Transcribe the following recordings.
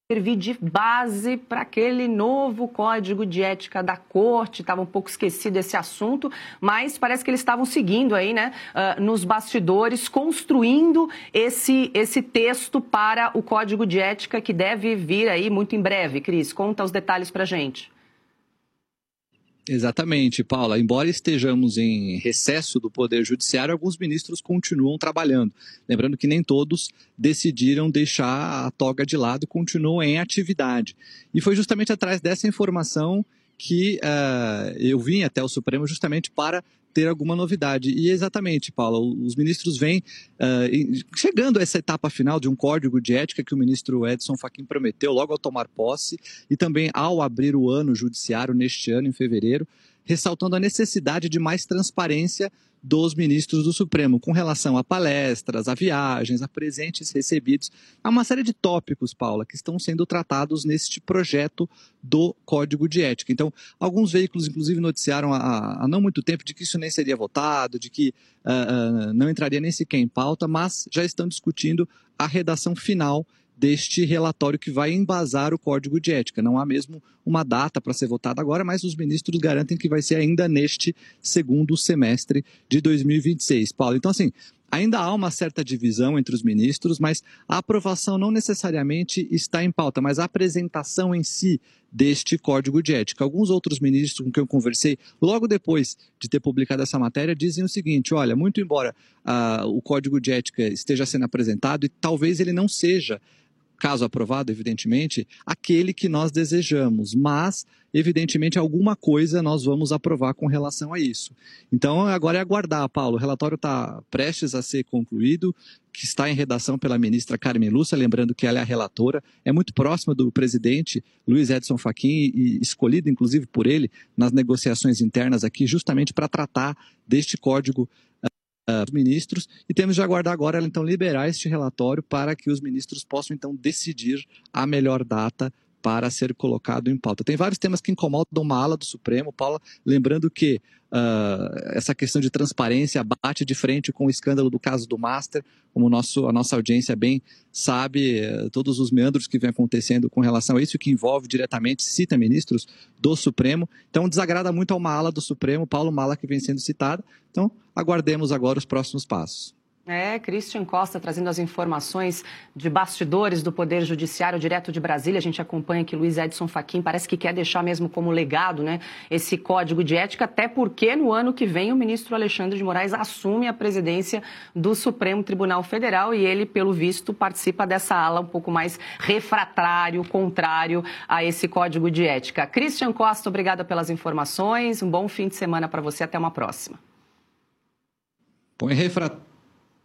servir de base para aquele novo código de ética da corte. Estava um pouco esquecido esse assunto, mas parece que eles estavam seguindo aí, né, nos bastidores, construindo esse texto para o código de ética que deve vir aí muito em breve. Cris, conta os detalhes para a gente. Exatamente, Paula. Embora estejamos em recesso do Poder Judiciário, alguns ministros continuam trabalhando. Lembrando que nem todos decidiram deixar a toga de lado e continuam em atividade. E foi justamente atrás dessa informação que eu vim até o Supremo justamente para ter alguma novidade. E exatamente, Paula, os ministros vêm chegando a essa etapa final de um código de ética que o ministro Edson Fachin prometeu logo ao tomar posse e também ao abrir o ano judiciário neste ano, em fevereiro, ressaltando a necessidade de mais transparência dos ministros do Supremo, com relação a palestras, a viagens, a presentes recebidos, há uma série de tópicos, Paula, que estão sendo tratados neste projeto do Código de Ética. Então, alguns veículos, inclusive, noticiaram há não muito tempo de que isso nem seria votado, de que não entraria nem sequer em pauta, mas já estão discutindo a redação final deste relatório que vai embasar o Código de Ética. Não há mesmo uma data para ser votada agora, mas os ministros garantem que vai ser ainda neste segundo semestre de 2026. Paulo, então assim, ainda há uma certa divisão entre os ministros, mas a aprovação não necessariamente está em pauta, mas a apresentação em si deste Código de Ética. Alguns outros ministros com quem eu conversei, logo depois de ter publicado essa matéria, dizem o seguinte: olha, muito embora o Código de Ética esteja sendo apresentado e talvez ele não seja, caso aprovado, evidentemente, aquele que nós desejamos, mas, evidentemente, alguma coisa nós vamos aprovar com relação a isso. Então, agora é aguardar, Paulo. O relatório está prestes a ser concluído, que está em redação pela ministra Carmen Lúcia, lembrando que ela é a relatora, é muito próxima do presidente Luiz Edson Fachin e escolhida, inclusive, por ele nas negociações internas aqui, justamente para tratar deste código dos ministros, e temos de aguardar agora ela então liberar este relatório para que os ministros possam então decidir a melhor data para ser colocado em pauta. Tem vários temas que incomodam uma ala do Supremo, Paula, lembrando que essa questão de transparência bate de frente com o escândalo do caso do Master, como a nossa audiência bem sabe, todos os meandros que vem acontecendo com relação a isso, que envolve diretamente, cita ministros do Supremo. Então, desagrada muito a uma ala do Supremo, Paulo, uma ala que vem sendo citada. Então, aguardemos agora os próximos passos. Christian Costa trazendo as informações de bastidores do Poder Judiciário direto de Brasília. A gente acompanha que Luiz Edson Fachin parece que quer deixar mesmo como legado, né, esse código de ética, até porque no ano que vem o ministro Alexandre de Moraes assume a presidência do Supremo Tribunal Federal e ele, pelo visto, participa dessa ala um pouco mais refratário, contrário a esse código de ética. Christian Costa, obrigada pelas informações. Um bom fim de semana para você. Até uma próxima. Põe refratário.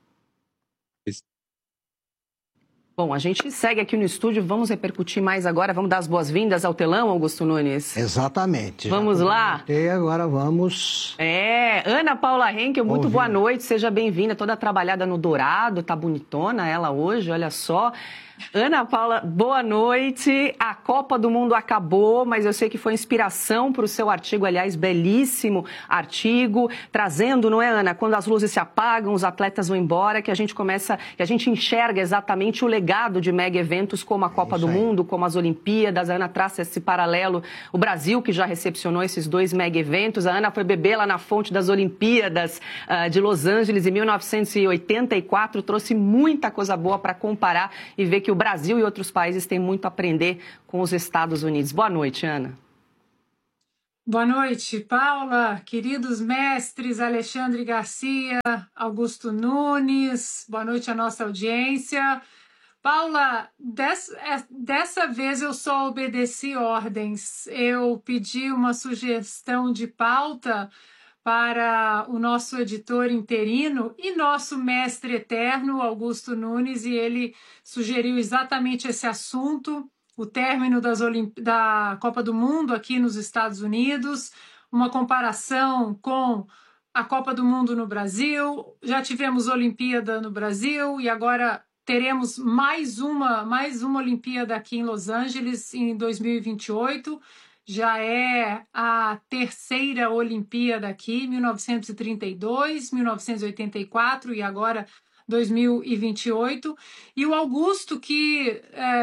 Bom, a gente segue aqui no estúdio, vamos repercutir mais agora, vamos dar as boas-vindas ao telão, Augusto Nunes? Exatamente. Vamos lá? E agora vamos... Ana Paula Henkel, muito boa noite, seja bem-vinda, toda trabalhada no dourado, tá bonitona ela hoje, olha só. Ana Paula, boa noite. A Copa do Mundo acabou, mas eu sei que foi inspiração para o seu artigo, aliás, belíssimo artigo, trazendo, não é, Ana, quando as luzes se apagam, os atletas vão embora, que a gente enxerga exatamente o legado de mega eventos como a Copa do Mundo, como as Olimpíadas. A Ana traça esse paralelo, o Brasil que já recepcionou esses dois mega eventos. A Ana foi beber lá na fonte das Olimpíadas de Los Angeles em 1984, trouxe muita coisa boa para comparar e ver que o Brasil e outros países têm muito a aprender com os Estados Unidos. Boa noite, Ana. Boa noite, Paula, queridos mestres Alexandre Garcia, Augusto Nunes, boa noite à nossa audiência. Paula, dessa vez eu só obedeci ordens. Eu pedi uma sugestão de pauta para o nosso editor interino e nosso mestre eterno, Augusto Nunes, e ele sugeriu exatamente esse assunto, o término da Copa do Mundo aqui nos Estados Unidos, uma comparação com a Copa do Mundo no Brasil. Já tivemos Olimpíada no Brasil e agora teremos mais uma Olimpíada aqui em Los Angeles em 2028. Já é a terceira Olimpíada aqui, 1932, 1984 e agora 2028. E o Augusto, que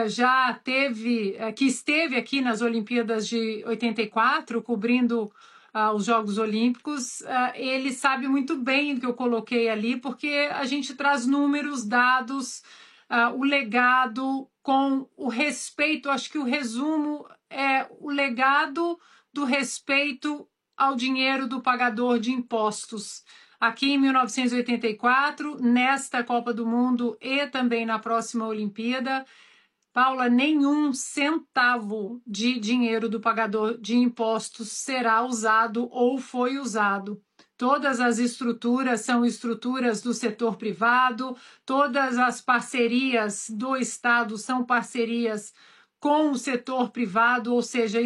que esteve aqui nas Olimpíadas de 84, cobrindo os Jogos Olímpicos, ele sabe muito bem o que eu coloquei ali, porque a gente traz números, dados, o legado com o respeito. Acho que o resumo é o legado do respeito ao dinheiro do pagador de impostos. Aqui em 1984, nesta Copa do Mundo e também na próxima Olimpíada, Paula, nenhum centavo de dinheiro do pagador de impostos será usado ou foi usado. Todas as estruturas são estruturas do setor privado, todas as parcerias do Estado são parcerias com o setor privado, ou seja,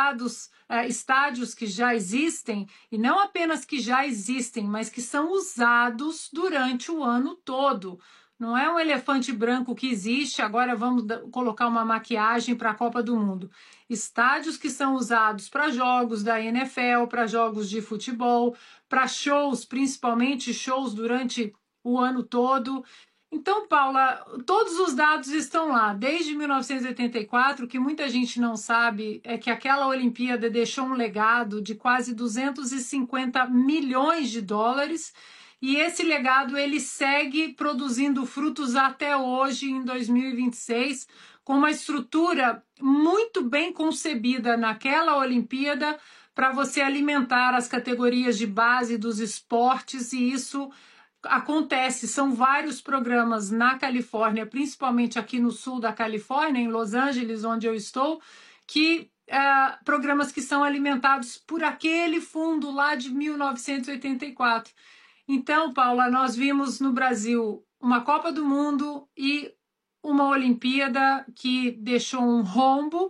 estádios que já existem, e não apenas que já existem, mas que são usados durante o ano todo. Não é um elefante branco que existe, agora vamos colocar uma maquiagem para a Copa do Mundo. Estádios que são usados para jogos da NFL, para jogos de futebol, para shows, principalmente shows durante o ano todo. Então, Paula, todos os dados estão lá, desde 1984. O que muita gente não sabe é que aquela Olimpíada deixou um legado de quase 250 milhões de dólares, e esse legado ele segue produzindo frutos até hoje, em 2026, com uma estrutura muito bem concebida naquela Olimpíada para você alimentar as categorias de base dos esportes, e isso acontece. São vários programas na Califórnia, principalmente aqui no sul da Califórnia, em Los Angeles, onde eu estou, que programas que são alimentados por aquele fundo lá de 1984. Então, Paula, nós vimos no Brasil uma Copa do Mundo e uma Olimpíada que deixou um rombo,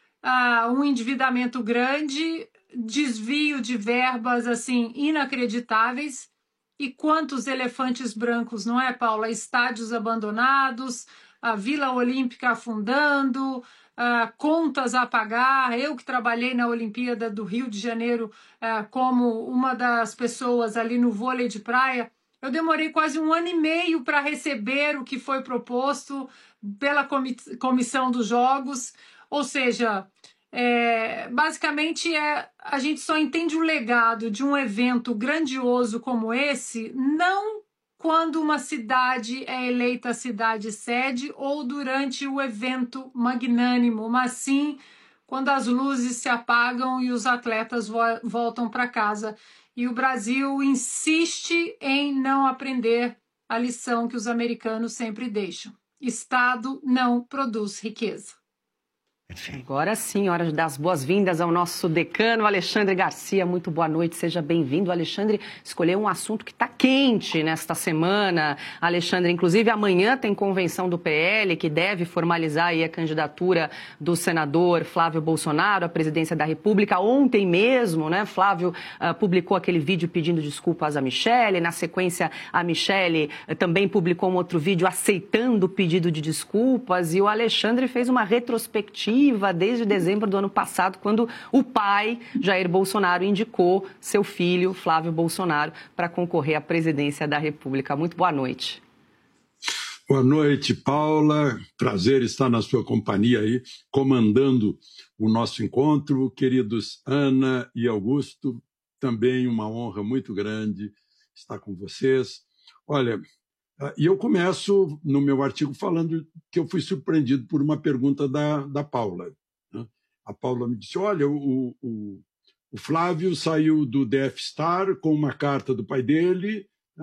um endividamento grande, desvio de verbas assim inacreditáveis. E quantos elefantes brancos, não é, Paula? Estádios abandonados, a Vila Olímpica afundando, contas a pagar. Eu que trabalhei na Olimpíada do Rio de Janeiro como uma das pessoas ali no vôlei de praia, eu demorei quase 1 ano e meio para receber o que foi proposto pela comissão dos Jogos. Ou seja, basicamente a gente só entende o legado de um evento grandioso como esse não quando uma cidade é eleita cidade-sede ou durante o evento magnânimo, mas sim quando as luzes se apagam e os atletas voltam para casa. E o Brasil insiste em não aprender a lição que os americanos sempre deixam. Estado não produz riqueza. Agora sim, hora de dar as boas-vindas ao nosso decano, Alexandre Garcia. Muito boa noite, seja bem-vindo. Alexandre escolheu um assunto que está quente nesta semana. Alexandre, inclusive amanhã tem convenção do PL que deve formalizar aí a candidatura do senador Flávio Bolsonaro à presidência da República. Ontem mesmo, né, Flávio publicou aquele vídeo pedindo desculpas à Michelle. Na sequência, a Michelle também publicou um outro vídeo aceitando o pedido de desculpas. E o Alexandre fez uma retrospectiva desde dezembro do ano passado, quando o pai, Jair Bolsonaro, indicou seu filho, Flávio Bolsonaro, para concorrer à presidência da República. Muito boa noite. Boa noite, Paula. Prazer estar na sua companhia aí, comandando o nosso encontro. Queridos Ana e Augusto, também uma honra muito grande estar com vocês. Olha, e eu começo no meu artigo falando que eu fui surpreendido por uma pergunta da Paula. A Paula me disse, olha, o Flávio saiu do DF Star com uma carta do pai dele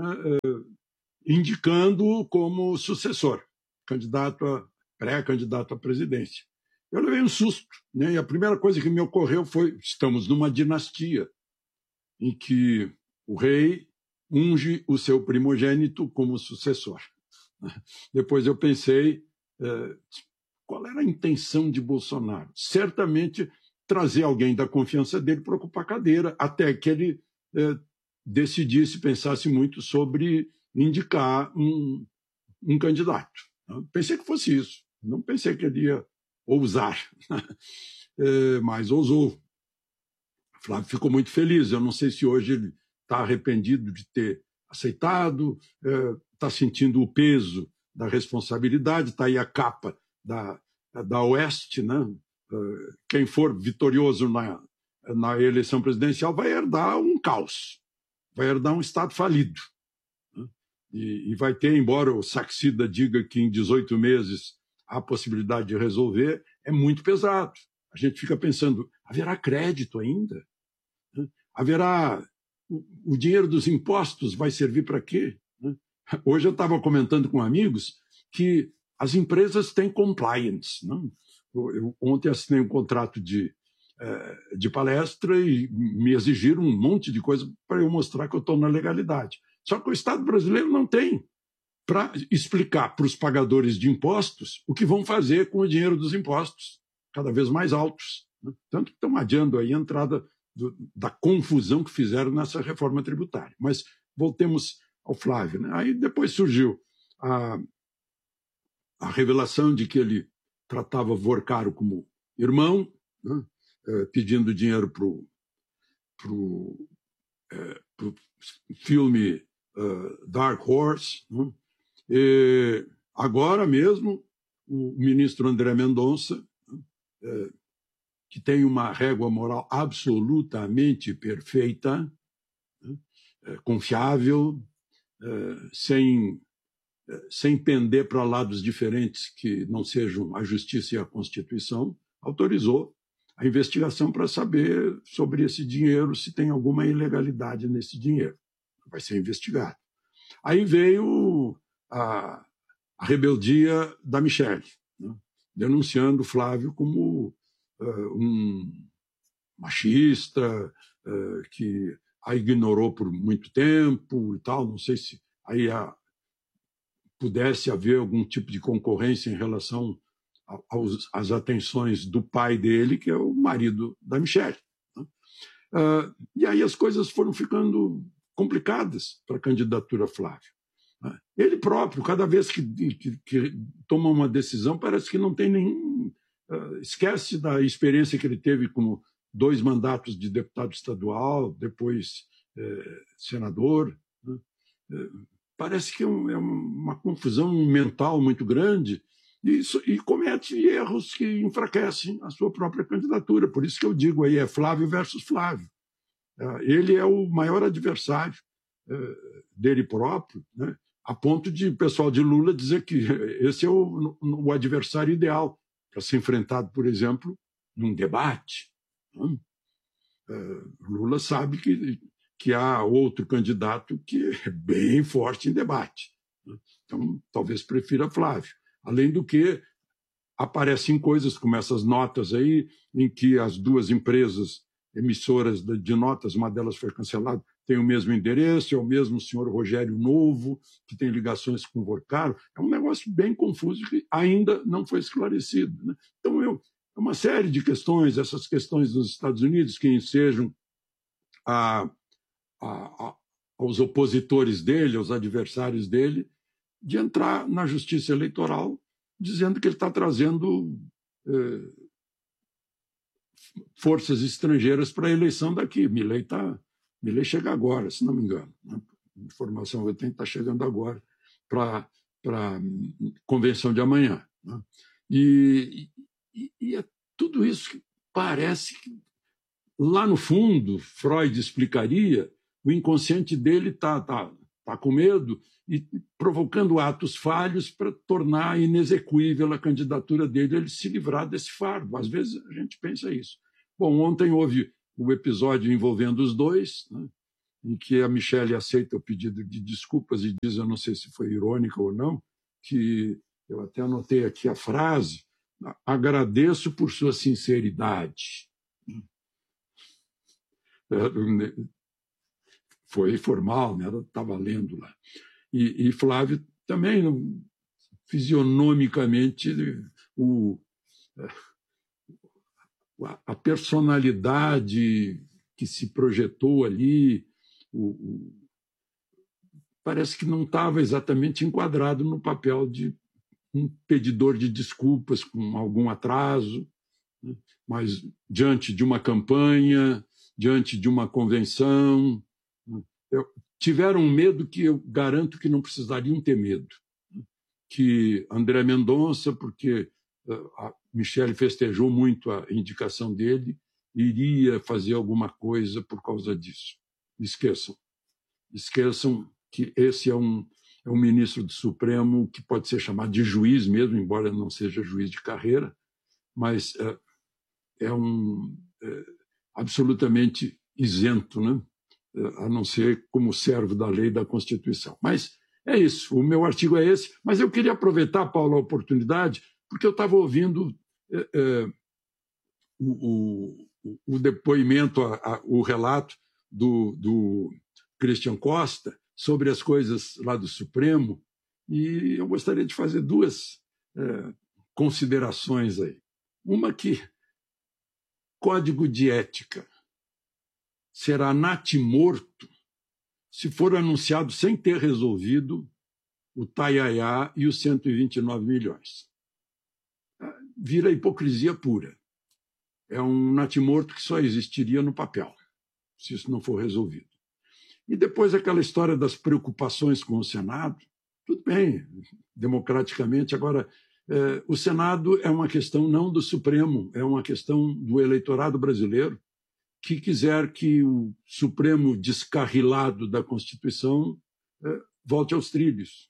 indicando-o como sucessor, pré-candidato à presidência. Eu levei um susto, né? E a primeira coisa que me ocorreu foi, estamos numa dinastia em que o rei unge o seu primogênito como sucessor. Depois eu pensei, qual era a intenção de Bolsonaro? Certamente trazer alguém da confiança dele para ocupar a cadeira, até que ele decidisse, pensasse muito sobre indicar um candidato. Pensei que fosse isso, não pensei que ele ia ousar, mas ousou. Flávio ficou muito feliz, eu não sei se hoje ele está arrependido de ter aceitado, está sentindo o peso da responsabilidade, está aí a capa da Oeste, né? Quem for vitorioso na eleição presidencial vai herdar um caos, vai herdar um Estado falido. Né? E vai ter, embora o Saxida diga que em 18 meses há possibilidade de resolver, é muito pesado. A gente fica pensando, haverá crédito ainda? Né? Haverá... O dinheiro dos impostos vai servir para quê? Né? Hoje eu estava comentando com amigos que as empresas têm compliance. Não? Eu ontem assinei um contrato de palestra e me exigiram um monte de coisa para eu mostrar que eu estou na legalidade. Só que o Estado brasileiro não tem para explicar para os pagadores de impostos o que vão fazer com o dinheiro dos impostos, cada vez mais altos. Né? Tanto que estão adiando aí a entrada da confusão que fizeram nessa reforma tributária. Mas voltemos ao Flávio. Né? Aí depois surgiu a revelação de que ele tratava Vorcaro como irmão, né? Pedindo dinheiro para o filme Dark Horse. Né? E agora mesmo, o ministro André Mendonça, que tem uma régua moral absolutamente perfeita, né? Confiável, sem pender para lados diferentes que não sejam a justiça e a Constituição, autorizou a investigação para saber sobre esse dinheiro, se tem alguma ilegalidade nesse dinheiro. Vai ser investigado. Aí veio a rebeldia da Michelle, né? Denunciando Flávio como um machista, que a ignorou por muito tempo e tal. Não sei se aí pudesse haver algum tipo de concorrência em relação às atenções do pai dele, que é o marido da Michelle. Né? E aí as coisas foram ficando complicadas para a candidatura Flávio. Né? Ele próprio, cada vez que toma uma decisão, parece que não tem nenhum... esquece da experiência que ele teve como 2 mandatos de deputado estadual, depois senador. Né? Parece que é uma confusão mental muito grande e comete erros que enfraquecem a sua própria candidatura. Por isso que eu digo aí, é Flávio versus Flávio. Ele é o maior adversário dele próprio, né? A ponto de o pessoal de Lula dizer que esse é o adversário ideal para ser enfrentado, por exemplo, num debate. Né? Lula sabe que há outro candidato que é bem forte em debate. Né? Então, talvez prefira Flávio. Além do que, aparecem coisas como essas notas aí, em que as 2 empresas emissoras de notas, uma delas foi cancelada, tem o mesmo endereço, é o mesmo senhor Rogério Novo, que tem ligações com o Vorcaro. É um negócio bem confuso que ainda não foi esclarecido. Né? Então, é uma série de questões, essas questões dos Estados Unidos, que ensejam aos opositores dele, aos adversários dele, de entrar na justiça eleitoral dizendo que ele está trazendo forças estrangeiras para a eleição daqui. Milei chega agora, se não me engano. Né? A informação que eu tenho está chegando agora para a convenção de amanhã. Né? E é tudo isso que parece que, lá no fundo, Freud explicaria, o inconsciente dele está com medo e provocando atos falhos para tornar inexequível a candidatura dele, ele se livrar desse fardo. Às vezes a gente pensa isso. Bom, ontem houve o episódio envolvendo os 2, né, em que a Michelle aceita o pedido de desculpas e diz, eu não sei se foi irônica ou não, que eu até anotei aqui a frase, agradeço por sua sinceridade. Foi formal, né? Ela estava lendo lá. E Flávio também, fisionomicamente, a personalidade que se projetou ali, parece que não estava exatamente enquadrado no papel de um pedidor de desculpas com algum atraso, né? Mas diante de uma campanha, diante de uma convenção, tiveram um medo que eu garanto que não precisariam ter medo. Que André Mendonça, porque a Michele festejou muito a indicação dele, iria fazer alguma coisa por causa disso. Esqueçam. Esqueçam que esse é um ministro do Supremo que pode ser chamado de juiz mesmo, embora não seja juiz de carreira, mas é absolutamente isento, né? A não ser como servo da lei e da Constituição. Mas é isso, o meu artigo é esse, mas eu queria aproveitar, Paulo, a oportunidade, porque eu estava ouvindo o depoimento, o relato do Christian Costa sobre as coisas lá do Supremo, e eu gostaria de fazer duas considerações aí. Uma que código de ética será natimorto se for anunciado sem ter resolvido o Taiaiá e os 129 milhões. Vira hipocrisia pura. É um natimorto que só existiria no papel, se isso não for resolvido. E depois aquela história das preocupações com o Senado, tudo bem, democraticamente. Agora, o Senado é uma questão não do Supremo, é uma questão do eleitorado brasileiro, que quiser que o Supremo descarrilado da Constituição volte aos trilhos.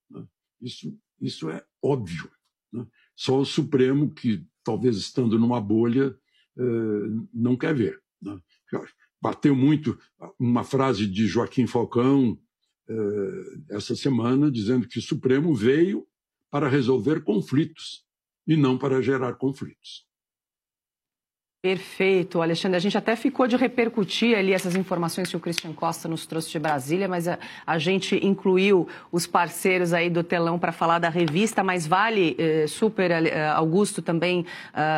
Isso é óbvio. Só o Supremo, que talvez estando numa bolha, não quer ver. Bateu muito uma frase de Joaquim Falcão essa semana, dizendo que o Supremo veio para resolver conflitos e não para gerar conflitos. Perfeito, Alexandre. A gente até ficou de repercutir ali essas informações que o Christian Costa nos trouxe de Brasília, mas a gente incluiu os parceiros aí do telão para falar da revista, mas vale super, Augusto, também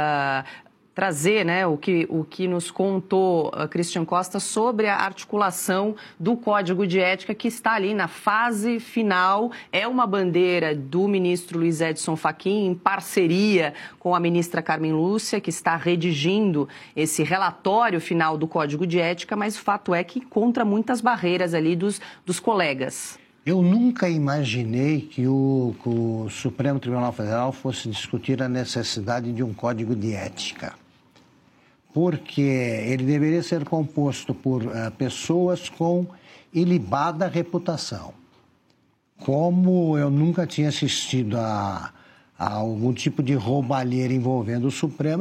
trazer, né, o que nos contou Christian Costa sobre a articulação do Código de Ética, que está ali na fase final. É uma bandeira do ministro Luiz Edson Fachin, em parceria com a ministra Carmen Lúcia, que está redigindo esse relatório final do Código de Ética, mas o fato é que encontra muitas barreiras ali dos colegas. Eu nunca imaginei que o Supremo Tribunal Federal fosse discutir a necessidade de um Código de Ética, porque ele deveria ser composto por pessoas com ilibada reputação. Como eu nunca tinha assistido a algum tipo de roubalheira envolvendo o Supremo,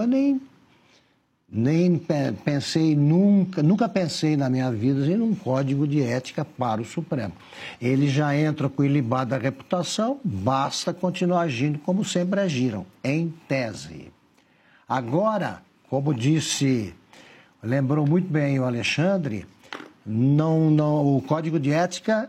nem pensei, nunca pensei na minha vida em um código de ética para o Supremo. Ele já entra com ilibada reputação, basta continuar agindo como sempre agiram, em tese. Agora, como disse, lembrou muito bem o Alexandre, o Código de Ética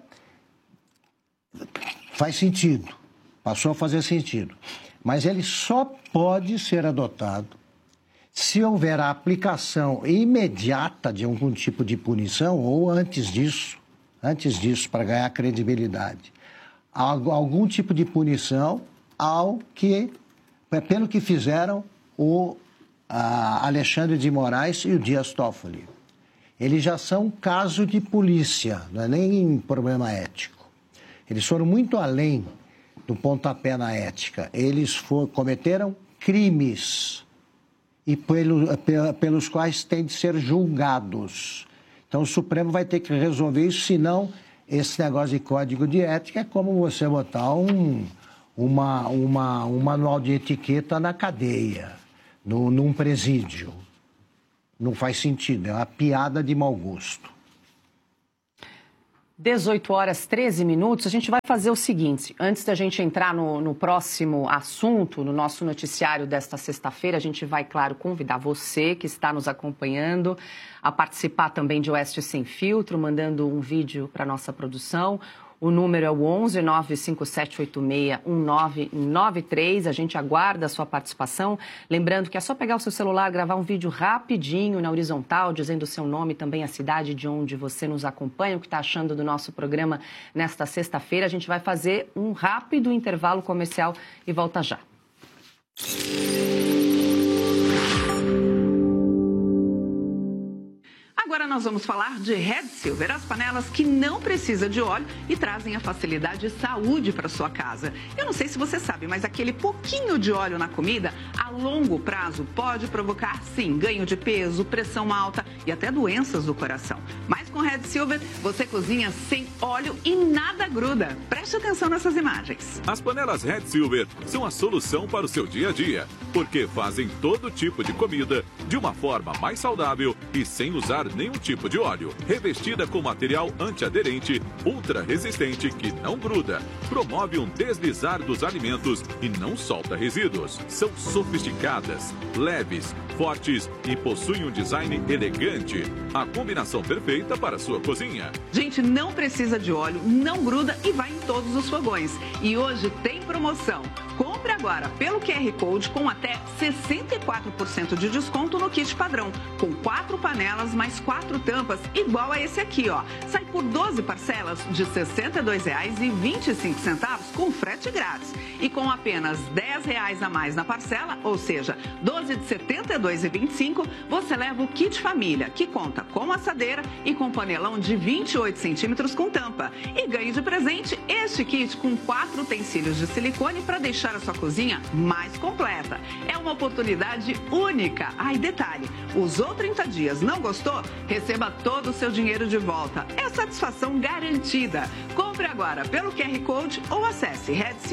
faz sentido, passou a fazer sentido, mas ele só pode ser adotado se houver a aplicação imediata de algum tipo de punição ou antes disso, para ganhar credibilidade, algum tipo de punição pelo que fizeram o Alexandre de Moraes e o Dias Toffoli. Eles já são caso de polícia, não é nem problema ético. Eles foram muito além do pontapé na ética. Eles cometeram crimes e pelos quais têm de ser julgados. Então o Supremo vai ter que resolver isso, senão esse negócio de código de ética é como você botar um manual de etiqueta na cadeia. Num presídio. Não faz sentido, é uma piada de mau gosto. 18h13. A gente vai fazer o seguinte, antes da gente entrar no próximo assunto, no nosso noticiário desta sexta-feira, a gente vai, claro, convidar você que está nos acompanhando a participar também de Oeste Sem Filtro, mandando um vídeo para a nossa produção. O número é o 11 95786 1993. A gente aguarda a sua participação. Lembrando que é só pegar o seu celular, gravar um vídeo rapidinho na horizontal, dizendo o seu nome e também a cidade de onde você nos acompanha, o que está achando do nosso programa nesta sexta-feira. A gente vai fazer um rápido intervalo comercial e volta já. Agora nós nós vamos falar de Red Silver, as panelas que não precisam de óleo e trazem a facilidade e saúde para sua casa. Eu não sei se você sabe, mas aquele pouquinho de óleo na comida, a longo prazo, pode provocar, sim, ganho de peso, pressão alta e até doenças do coração. Mas com Red Silver, você cozinha sem óleo e nada gruda. Preste atenção nessas imagens. As panelas Red Silver são a solução para o seu dia a dia, porque fazem todo tipo de comida de uma forma mais saudável e sem usar nenhum tipo de óleo. Revestida com material antiaderente, ultra resistente que não gruda, promove um deslizar dos alimentos e não solta resíduos. São sofisticadas, leves, fortes e possuem um design elegante. A combinação perfeita para a sua cozinha. Gente, não precisa de óleo, não gruda e vai em todos os fogões. E hoje tem promoção. Compre agora pelo QR Code com até 64% de desconto no kit padrão, com 4 panelas mais 4 tampas, igual a esse aqui, ó. Sai por 12 parcelas de R$ 62,25 com frete grátis. E com apenas R$ 10 a mais na parcela, ou seja, 12 de R$ 72,25, você leva o kit família, que conta com assadeira e com panelão de 28 centímetros com tampa. E ganhe de presente este kit com 4 utensílios de silicone para deixar a sua cozinha mais completa. É uma oportunidade única. E detalhe, usou 30 dias, não gostou? Receba todo o seu dinheiro de volta. É satisfação garantida. Compre agora pelo QR Code ou acesse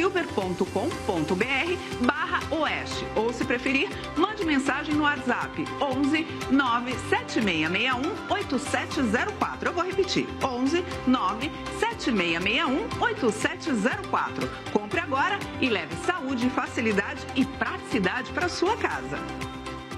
redsilver.com.br/oeste. Ou, se preferir, mande mensagem no WhatsApp 11 97661 8704. Eu vou repetir, 11 97661 8704. Compre agora e leve saúde, facilidade e praticidade para sua casa.